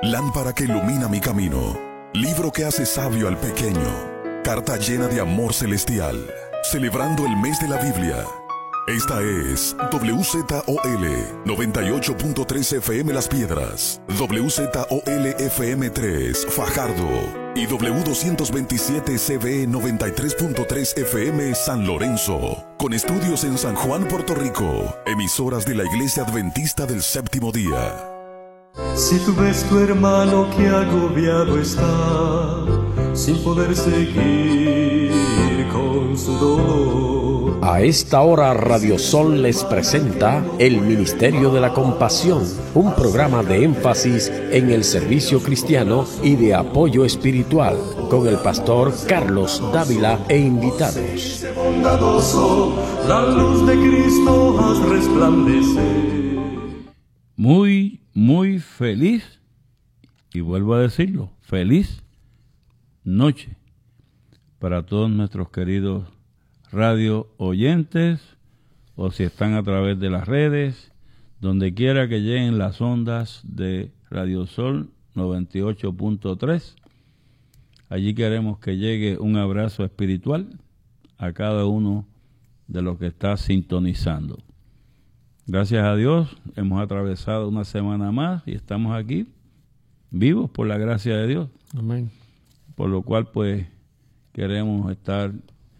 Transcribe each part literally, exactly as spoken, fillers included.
Lámpara que ilumina mi camino. Libro que hace sabio al pequeño. Carta llena de amor celestial. Celebrando el mes de la Biblia. Esta es W Z O L noventa y ocho punto tres F M Las Piedras, W Z O L F M tres Fajardo y W doscientos veintisiete C B noventa y tres punto tres F M San Lorenzo, con estudios en San Juan, Puerto Rico, emisoras de la Iglesia Adventista del Séptimo Día. Si tú ves tu hermano que agobiado está, sin poder seguir con su dolor. A esta hora Radio Sol les presenta El Ministerio de la Compasión, un programa de énfasis en el servicio cristiano y de apoyo espiritual, con el pastor Carlos Dávila e invitados. Bondadoso, la luz de Cristo haz resplandecer. Muy, muy feliz, y vuelvo a decirlo, feliz noche para todos nuestros queridos radio oyentes, o si están a través de las redes, donde quiera que lleguen las ondas de Radio Sol noventa y ocho punto tres. Allí queremos que llegue un abrazo espiritual a cada uno de los que está sintonizando. Gracias a Dios hemos atravesado una semana más y estamos aquí vivos por la gracia de Dios. Amén. Por lo cual pues queremos estar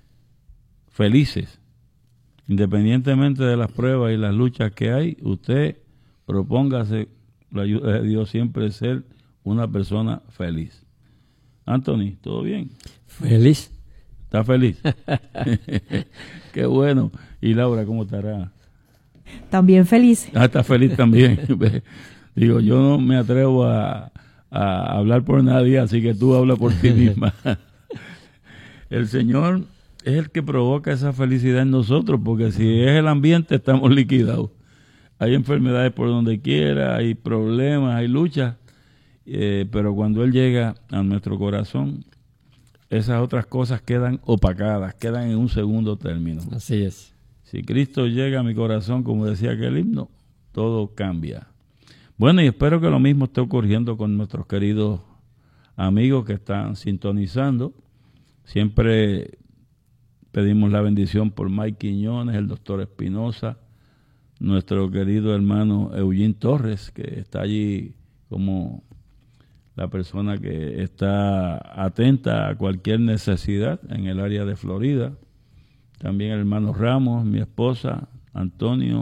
felices, independientemente de las pruebas y las luchas que hay. Usted propóngase, la ayuda de Dios, siempre ser una persona feliz. Anthony, ¿todo bien? Feliz. ¿Está feliz? Qué bueno. Y Laura, ¿cómo estará? También feliz. Ah, está feliz también. Digo, yo no me atrevo a, a hablar por nadie, así que tú habla por ti misma. El Señor es el que provoca esa felicidad en nosotros, porque si es el ambiente, estamos liquidados. Hay enfermedades por donde quiera, hay problemas, hay luchas, eh, pero cuando Él llega a nuestro corazón, esas otras cosas quedan opacadas, quedan en un segundo término. Así es. Si Cristo llega a mi corazón, como decía aquel himno, todo cambia. Bueno, y espero que lo mismo esté ocurriendo con nuestros queridos amigos que están sintonizando. Siempre pedimos la bendición por Mike Quiñones, el doctor Espinosa, nuestro querido hermano Eugene Torres, que está allí como la persona que está atenta a cualquier necesidad en el área de Florida. También el hermano Ramos, mi esposa, Antonio,